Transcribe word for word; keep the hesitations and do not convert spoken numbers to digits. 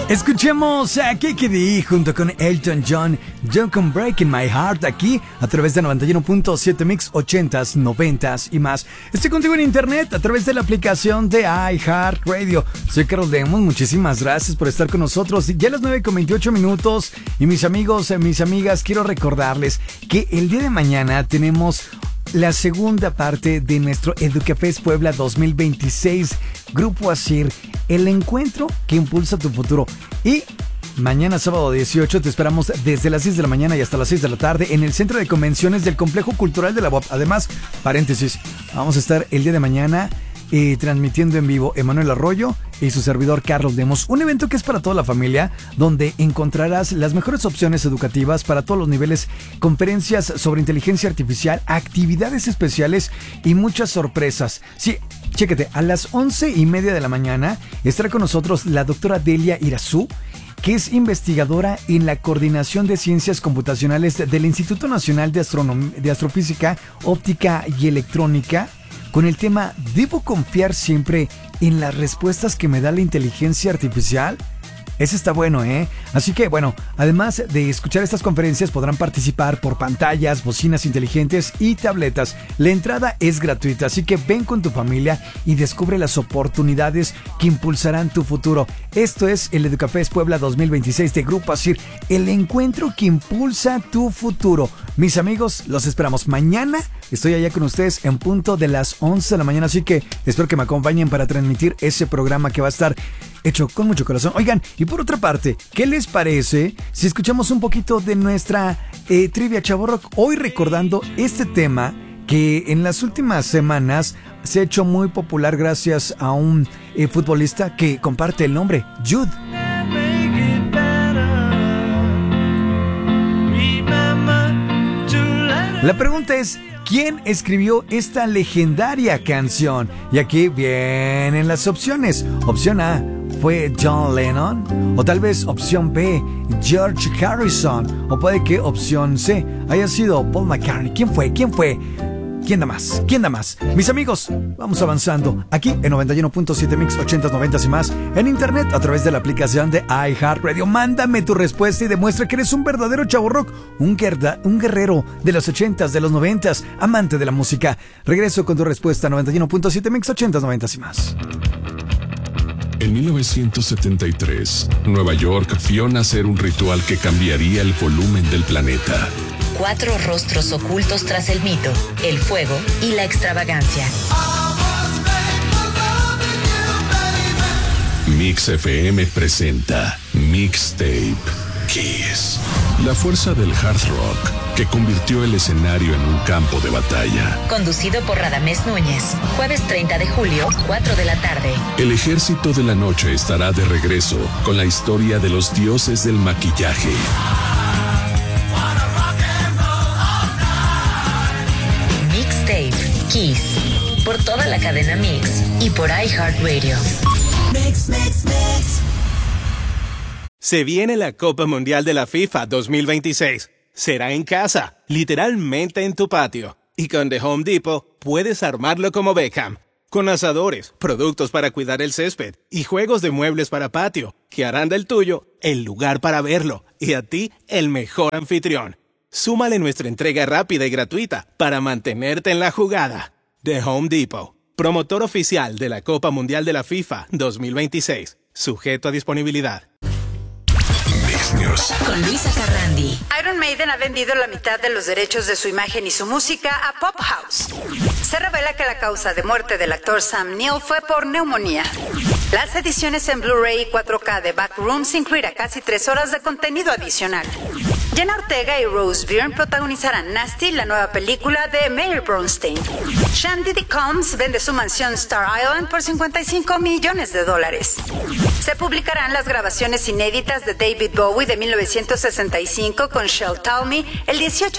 Escuchemos a K K D junto con Elton John, Don't Come Breaking My Heart, aquí a través de noventa y uno punto siete Mix ochentas, noventas y más. Estoy contigo en internet a través de la aplicación de iHeartRadio. Soy Carlos Demos, muchísimas gracias por estar con nosotros. Ya a las nueve con veintiocho minutos y mis amigos, mis amigas, quiero recordarles que el día de mañana tenemos la segunda parte de nuestro Educafest Puebla dos mil veintiséis, Grupo Asir, el encuentro que impulsa tu futuro. Y mañana sábado dieciocho te esperamos desde las seis de la mañana y hasta las seis de la tarde en el Centro de Convenciones del Complejo Cultural de la U A P. Además, paréntesis, vamos a estar el día de mañana eh, transmitiendo en vivo Emanuel Arroyo y su servidor Carlos Demos, un evento que es para toda la familia, donde encontrarás las mejores opciones educativas para todos los niveles, conferencias sobre inteligencia artificial, actividades especiales y muchas sorpresas. Sí, chéquete, a las once y media de la mañana estará con nosotros la doctora Delia Irazú, que es investigadora en la Coordinación de Ciencias Computacionales del Instituto Nacional de, Astronom- de Astrofísica, Óptica y Electrónica, con el tema ¿debo confiar siempre en las respuestas que me da la inteligencia artificial? Ese está bueno, ¿eh? Así que, bueno, además de escuchar estas conferencias, podrán participar por pantallas, bocinas inteligentes y tabletas. La entrada es gratuita, así que ven con tu familia y descubre las oportunidades que impulsarán tu futuro. Esto es el Educafest Puebla dos mil veintiséis de Grupo Asir, el encuentro que impulsa tu futuro. Mis amigos, los esperamos mañana. Estoy allá con ustedes en punto de las once de la mañana, así que espero que me acompañen para transmitir ese programa que va a estar hecho con mucho corazón. Oigan, y por otra parte, ¿qué les parece si escuchamos un poquito de nuestra eh, trivia Chavo Rock? Hoy recordando este tema que en las últimas semanas se ha hecho muy popular gracias a un eh, futbolista que comparte el nombre, Jude. La pregunta es, ¿quién escribió esta legendaria canción? Y aquí vienen las opciones. Opción A, ¿fue John Lennon? O tal vez opción B, George Harrison. O puede que opción C haya sido Paul McCartney. ¿Quién fue? ¿Quién fue? ¿Quién da más? ¿Quién da más? Mis amigos, vamos avanzando aquí en noventa y uno punto siete Mix ochentas, noventas y más, en internet a través de la aplicación de iHeartRadio. Mándame tu respuesta y demuestra que eres un verdadero chavo rock, un, guerda, un guerrero de los ochentas, de los noventas, amante de la música. Regreso con tu respuesta a noventa y uno punto siete Mix ochentas, noventas y más. En mil novecientos setenta y tres, Nueva York vio nacer un ritual que cambiaría el volumen del planeta. Cuatro rostros ocultos tras el mito, el fuego y la extravagancia. Mix F M presenta Mixtape Kiss. La fuerza del hard rock que convirtió el escenario en un campo de batalla. Conducido por Radamés Núñez. Jueves treinta de julio, cuatro de la tarde. El ejército de la noche estará de regreso con la historia de los dioses del maquillaje. Mixtape Kiss. Por toda la cadena Mix y por iHeartRadio. Mix, mix, mix. Se viene la Copa Mundial de la FIFA dos mil veintiséis. Será en casa, literalmente en tu patio. Y con The Home Depot puedes armarlo como Beckham. Con asadores, productos para cuidar el césped y juegos de muebles para patio, que harán del tuyo el lugar para verlo y a ti el mejor anfitrión. Súmale nuestra entrega rápida y gratuita para mantenerte en la jugada. The Home Depot, promotor oficial de la Copa Mundial de la FIFA dos mil veintiséis. Sujeto a disponibilidad. News. Con Luisa Carrandi. Iron Maiden ha vendido la mitad de los derechos de su imagen y su música a Pop House. Se revela que la causa de muerte del actor Sam Neill fue por neumonía. Las ediciones en Blu-ray y cuatro K de Backrooms incluirá casi tres horas de contenido adicional. Jenna Ortega y Rose Byrne protagonizarán Nasty, la nueva película de Mayer Bronstein. Shandy D. Combs vende su mansión Star Island por cincuenta y cinco millones de dólares. Se publicarán las grabaciones inéditas de David Bowie de mil novecientos sesenta y cinco con Shel Talmy el dieciocho